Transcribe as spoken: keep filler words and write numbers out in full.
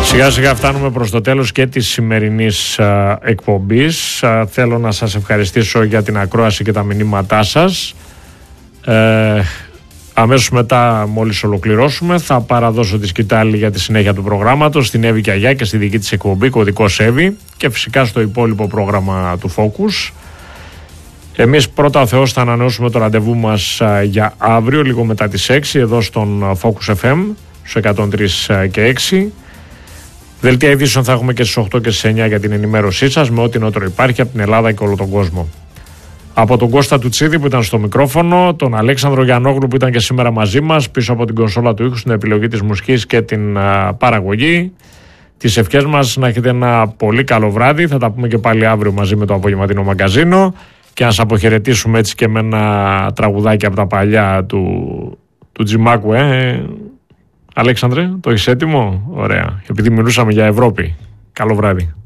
Σιγά σιγά φτάνουμε προς το τέλος και της σημερινής α, εκπομπής. Α, θέλω να σας ευχαριστήσω για την ακρόαση και τα μηνύματά σας. Ε, αμέσως μετά, μόλις ολοκληρώσουμε, θα παραδώσω τη σκητάλη για τη συνέχεια του προγράμματος στην Εύη Κιαγιά και στη δική της εκπομπή Κωδικός Εύη και φυσικά στο υπόλοιπο πρόγραμμα του Focus. Εμείς πρώτα ο Θεός θα ανανεώσουμε το ραντεβού μας α, για αύριο λίγο μετά τις έξι εδώ στον Focus εφ εμ στους εκατόν τρία και έξι. Δελτία ειδήσεων θα έχουμε και στις οκτώ και στις εννιά για την ενημέρωσή σας με ό,τι νεότερο υπάρχει από την Ελλάδα και όλο τον κόσμο. Από τον Κώστα Τουτσίδη που ήταν στο μικρόφωνο, τον Αλέξανδρο Γιαννόγλου που ήταν και σήμερα μαζί μας πίσω από την κονσόλα του ήχου στην επιλογή της μουσικής και την α, παραγωγή. Τις ευχές μας να έχετε ένα πολύ καλό βράδυ. Θα τα πούμε και πάλι αύριο μαζί με το απογευματινό μαγκαζίνο και να σας αποχαιρετήσουμε έτσι και με ένα τραγουδάκι από τα παλιά του, του Τζιμάκου. Ε. Αλέξανδρε, το έχεις έτοιμο? Ωραία. Επειδή μιλούσαμε για Ευρώπη. Καλό βράδυ.